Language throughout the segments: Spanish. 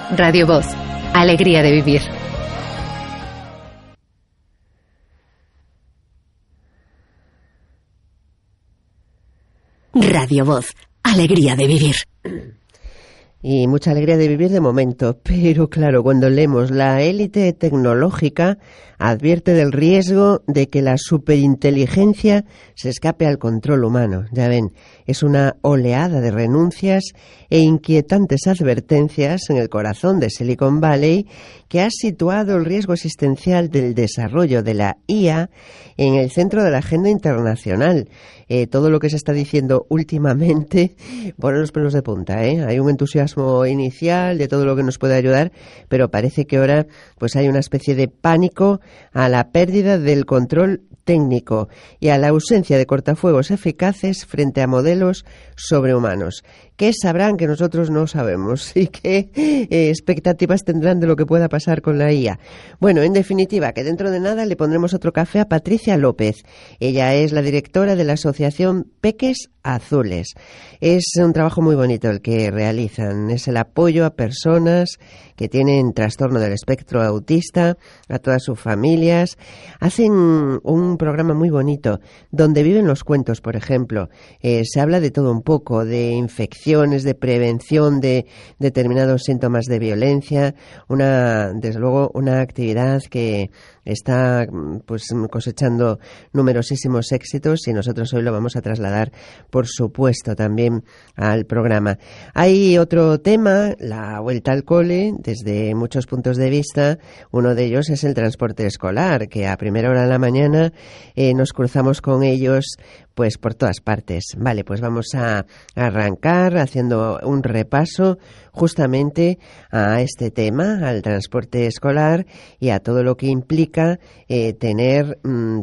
Radio Voz, alegría de vivir. Radio Voz, alegría de vivir. Y mucha alegría de vivir de momento, pero claro, cuando leemos la élite tecnológica advierte del riesgo de que la superinteligencia se escape al control humano. Ya ven, es una oleada de renuncias e inquietantes advertencias en el corazón de Silicon Valley que ha situado el riesgo existencial del desarrollo de la IA en el centro de la agenda internacional. Todo lo que se está diciendo últimamente pone los pelos de punta, ¿eh? Hay un entusiasmo inicial de todo lo que nos puede ayudar, pero parece que ahora pues hay una especie de pánico a la pérdida del control técnico y a la ausencia de cortafuegos eficaces frente a modelos sobrehumanos. ¿Qué sabrán que nosotros no sabemos? ¿Y qué expectativas tendrán de lo que pueda pasar con la IA? Bueno, en definitiva, que dentro de nada le pondremos otro café a Patricia López. Ella es la directora de la asociación Peques Azules. Es un trabajo muy bonito el que realizan. Es el apoyo a personas que tienen trastorno del espectro autista, a todas sus familias. Hacen un programa muy bonito donde viven los cuentos, por ejemplo. Se habla de todo un poco, de infecciones, de prevención de determinados síntomas de violencia. Desde luego, una actividad que está pues cosechando numerosísimos éxitos y nosotros hoy lo vamos a trasladar, por supuesto, también al programa. Hay otro tema, la vuelta al cole, desde muchos puntos de vista. Uno de ellos es el transporte escolar, que a primera hora de la mañana nos cruzamos con ellos pues por todas partes. Vale, pues vamos a arrancar haciendo un repaso justamente a este tema, al transporte escolar y a todo lo que implica tener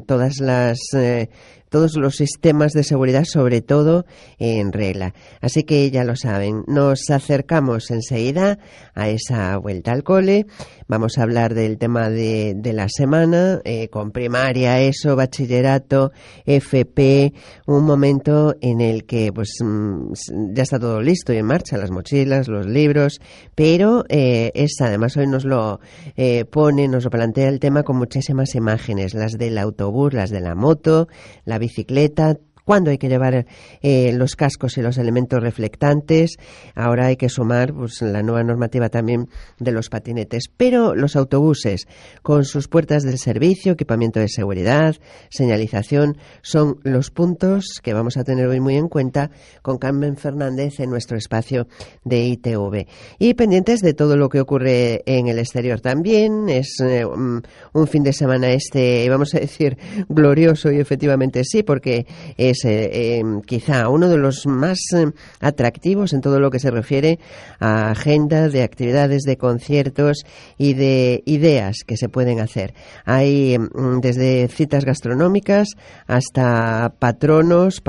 todos los sistemas de seguridad, sobre todo, en regla. Así que ya lo saben, nos acercamos enseguida a esa vuelta al cole. Vamos a hablar del tema de la semana, con primaria, ESO, bachillerato, FP, un momento en el que pues ya está todo listo y en marcha, las mochilas, los libros, pero además hoy nos lo plantea el tema con muchísimas imágenes, las del autobús, las de la moto, la bicicleta, cuándo hay que llevar los cascos y los elementos reflectantes. Ahora hay que sumar pues la nueva normativa también de los patinetes. Pero los autobuses, con sus puertas del servicio, equipamiento de seguridad, señalización, son los puntos que vamos a tener hoy muy en cuenta con Carmen Fernández en nuestro espacio de ITV. Y pendientes de todo lo que ocurre en el exterior también. Es un fin de semana vamos a decir, glorioso, y efectivamente sí, porque es quizá uno de los más atractivos en todo lo que se refiere a agenda de actividades, de conciertos y de ideas que se pueden hacer. Hay desde citas gastronómicas hasta patrones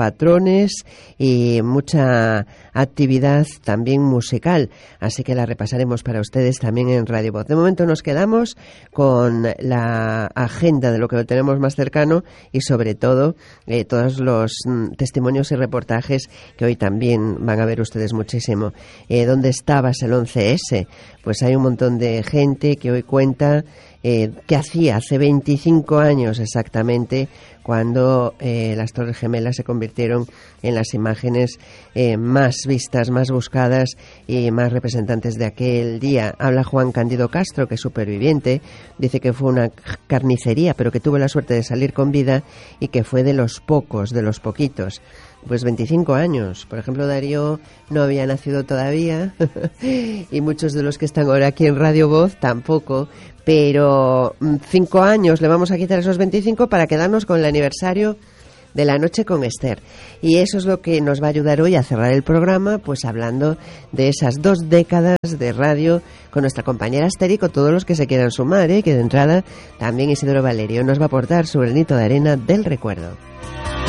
y mucha actividad también musical, así que la repasaremos para ustedes también en Radio Voz. De momento nos quedamos con la agenda de lo que tenemos más cercano y sobre todo todos los testimonios y reportajes que hoy también van a ver ustedes muchísimo. ¿Dónde estabas el 11S? Pues hay un montón de gente que hoy cuenta qué hacía hace 25 años exactamente, cuando las Torres Gemelas se convirtieron en las imágenes más vistas, más buscadas y más representantes de aquel día. Habla Juan Cándido Castro, que es superviviente, dice que fue una carnicería, pero que tuvo la suerte de salir con vida y que fue de los pocos, de los poquitos. Pues 25 años. Por ejemplo, Darío no había nacido todavía y muchos de los que están ahora aquí en Radio Voz tampoco, pero 5 años le vamos a quitar esos 25 para quedarnos con el aniversario de La Noche con Esther. Y eso es lo que nos va a ayudar hoy a cerrar el programa, pues hablando de esas 2 décadas de radio con nuestra compañera Esther y con todos los que se quieran sumar, que de entrada también Isidoro Valerio nos va a aportar su granito de arena del recuerdo.